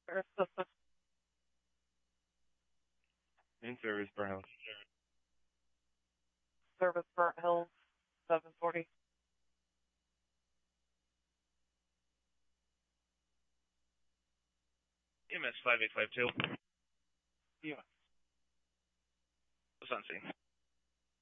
In service, Brown. Service Burnt Hills, 740. EMS 5852. Yeah. What's on scene?